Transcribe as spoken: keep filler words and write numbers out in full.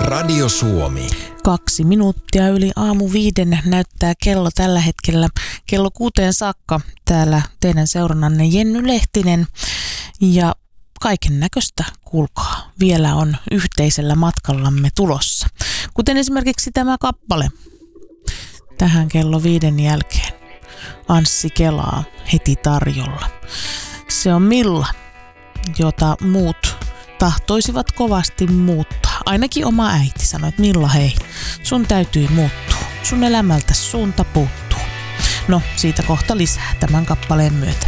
Radio Suomi. Kaksi minuuttia yli aamu viiden näyttää kello tällä hetkellä. Kello kuuteen saakka täällä teidän seurannanne Jenny Lehtinen. Ja kaiken näköistä, kuulkaa, vielä on yhteisellä matkallamme tulossa. Kuten esimerkiksi tämä kappale tähän kello viiden jälkeen. Anssi Kelaa heti tarjolla. Se on Milla, jota muut tahtoisivat kovasti muuttaa. Ainakin oma äiti sanoi, että Milla, hei, sun täytyy muuttua. Sun elämältä suunta puuttuu. No, siitä kohta lisää tämän kappaleen myötä.